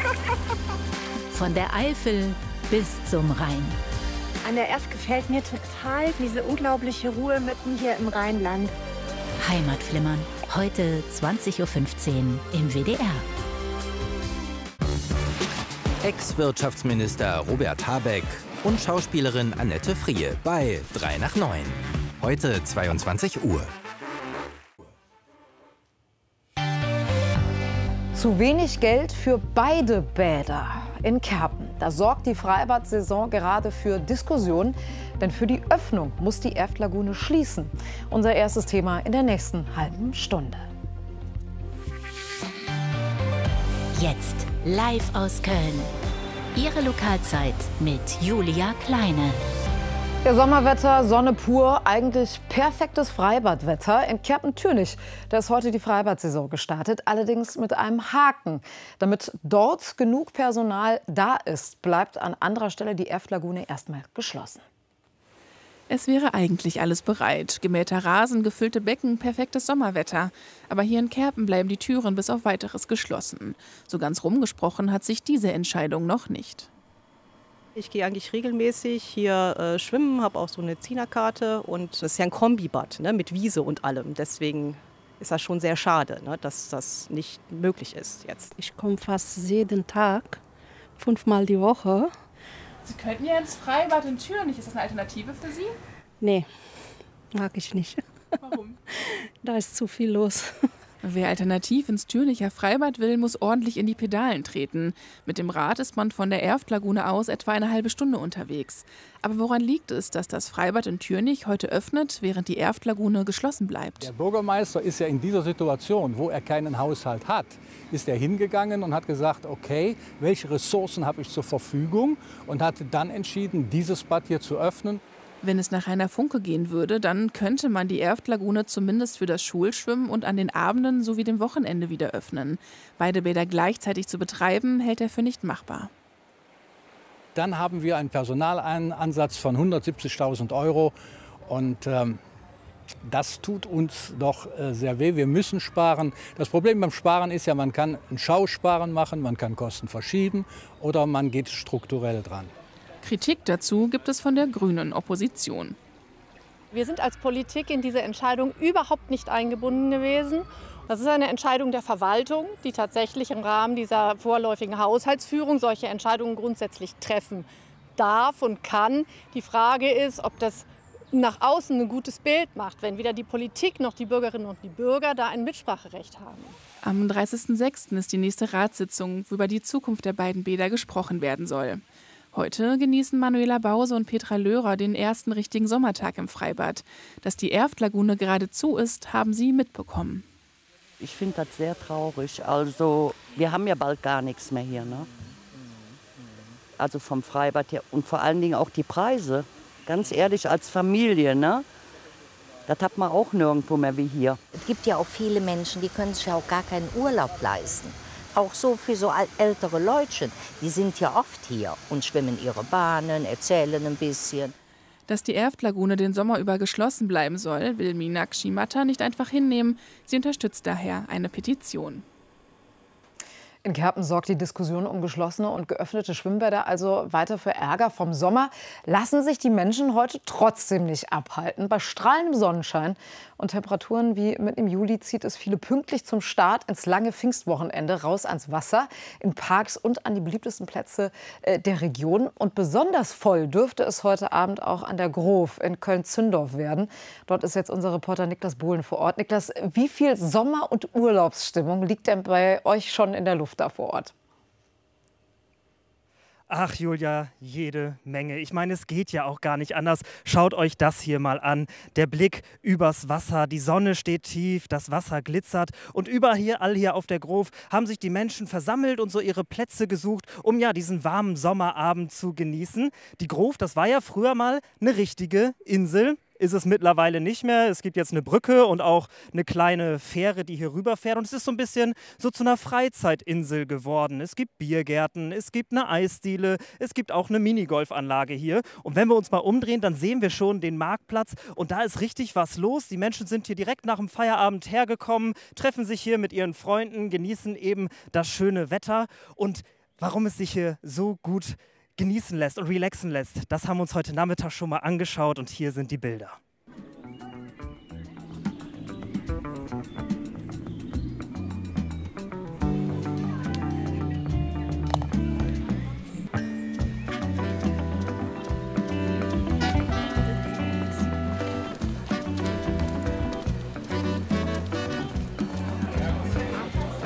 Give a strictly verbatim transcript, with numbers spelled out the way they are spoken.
Von der Eifel bis zum Rhein. An der Erft gefällt mir total diese unglaubliche Ruhe mitten hier im Rheinland. Heimatflimmern, heute zwanzig Uhr fünfzehn im W D R. Ex-Wirtschaftsminister Robert Habeck und Schauspielerin Annette Frier bei drei nach neun. Heute zweiundzwanzig Uhr. Zu wenig Geld für beide Bäder in Kerpen. Da sorgt die Freibad-Saison gerade für Diskussionen, denn für die Öffnung muss die Erftlagune schließen. Unser erstes Thema in der nächsten halben Stunde. Jetzt live aus Köln. Ihre Lokalzeit mit Julia Kleine. Der Sommerwetter, Sonne pur, eigentlich perfektes Freibadwetter. In Kerpen-Thürnich, da ist heute die Freibad-Saison gestartet, allerdings mit einem Haken. Damit dort genug Personal da ist, bleibt an anderer Stelle die Erftlagune erstmal geschlossen. Es wäre eigentlich alles bereit. Gemähter Rasen, gefüllte Becken, perfektes Sommerwetter. Aber hier in Kerpen bleiben die Türen bis auf Weiteres geschlossen. So ganz rumgesprochen hat sich diese Entscheidung noch nicht. Ich gehe eigentlich regelmäßig hier äh, schwimmen, habe auch so eine Zehnerkarte und das ist ja ein Kombibad, ne, mit Wiese und allem. Deswegen ist das schon sehr schade, ne, dass das nicht möglich ist jetzt. Ich komme fast jeden Tag, fünfmal die Woche. Sie könnten ja ins Freibad in Thürnich. Ist das eine Alternative für Sie? Nee, mag ich nicht. Warum? Da ist zu viel los. Wer alternativ ins Thürnicher Freibad will, muss ordentlich in die Pedalen treten. Mit dem Rad ist man von der Erftlagune aus etwa eine halbe Stunde unterwegs. Aber woran liegt es, dass das Freibad in Thürnich heute öffnet, während die Erftlagune geschlossen bleibt? Der Bürgermeister ist ja in dieser Situation, wo er keinen Haushalt hat, ist er hingegangen und hat gesagt, okay, welche Ressourcen habe ich zur Verfügung, und hat dann entschieden, dieses Bad hier zu öffnen. Wenn es nach Rainer Funke gehen würde, dann könnte man die Erftlagune zumindest für das Schulschwimmen und an den Abenden sowie dem Wochenende wieder öffnen. Beide Bäder gleichzeitig zu betreiben, hält er für nicht machbar. Dann haben wir einen Personalansatz von hundertsiebzigtausend Euro und ähm, das tut uns doch äh, sehr weh. Wir müssen sparen. Das Problem beim Sparen ist ja, man kann ein Schausparen machen, man kann Kosten verschieben oder man geht strukturell dran. Kritik dazu gibt es von der grünen Opposition. Wir sind als Politik in diese Entscheidung überhaupt nicht eingebunden gewesen. Das ist eine Entscheidung der Verwaltung, die tatsächlich im Rahmen dieser vorläufigen Haushaltsführung solche Entscheidungen grundsätzlich treffen darf und kann. Die Frage ist, ob das nach außen ein gutes Bild macht, wenn weder die Politik noch die Bürgerinnen und die Bürger da ein Mitspracherecht haben. Am dreißigsten sechsten ist die nächste Ratssitzung, wo über die Zukunft der beiden Bäder gesprochen werden soll. Heute genießen Manuela Bause und Petra Löhrer den ersten richtigen Sommertag im Freibad. Dass die Erftlagune gerade zu ist, haben sie mitbekommen. Ich finde das sehr traurig. Also wir haben ja bald gar nichts mehr hier, ne? Also vom Freibad her und vor allen Dingen auch die Preise. Ganz ehrlich, als Familie, ne? Das hat man auch nirgendwo mehr wie hier. Es gibt ja auch viele Menschen, die können sich ja auch gar keinen Urlaub leisten. Auch so für so ältere Leute, die sind ja oft hier und schwimmen ihre Bahnen, erzählen ein bisschen. Dass die Erftlagune den Sommer über geschlossen bleiben soll, will Meenakshi Matta nicht einfach hinnehmen. Sie unterstützt daher eine Petition. In Kerpen sorgt die Diskussion um geschlossene und geöffnete Schwimmbäder also weiter für Ärger. Vom Sommer lassen sich die Menschen heute trotzdem nicht abhalten. Bei strahlendem Sonnenschein und Temperaturen wie mitten im Juli zieht es viele pünktlich zum Start ins lange Pfingstwochenende raus ans Wasser, in Parks und an die beliebtesten Plätze äh, der Region. Und besonders voll dürfte es heute Abend auch an der Grof in Köln-Zündorf werden. Dort ist jetzt unser Reporter Niklas Bohlen vor Ort. Niklas, wie viel Sommer- und Urlaubsstimmung liegt denn bei euch schon in der Luft da vor Ort? Ach Julia, jede Menge. Ich meine, es geht ja auch gar nicht anders. Schaut euch das hier mal an. Der Blick übers Wasser, die Sonne steht tief, das Wasser glitzert und überall hier, all hier auf der Grof haben sich die Menschen versammelt und so ihre Plätze gesucht, um ja diesen warmen Sommerabend zu genießen. Die Grof, das war ja früher mal eine richtige Insel. Ist es mittlerweile nicht mehr. Es gibt jetzt eine Brücke und auch eine kleine Fähre, die hier rüberfährt. Und es ist so ein bisschen so zu einer Freizeitinsel geworden. Es gibt Biergärten, es gibt eine Eisdiele, es gibt auch eine Minigolfanlage hier. Und wenn wir uns mal umdrehen, dann sehen wir schon den Marktplatz. Und da ist richtig was los. Die Menschen sind hier direkt nach dem Feierabend hergekommen, treffen sich hier mit ihren Freunden, genießen eben das schöne Wetter. Und warum es sich hier so gut genießen lässt und relaxen lässt, das haben wir uns heute Nachmittag schon mal angeschaut und hier sind die Bilder.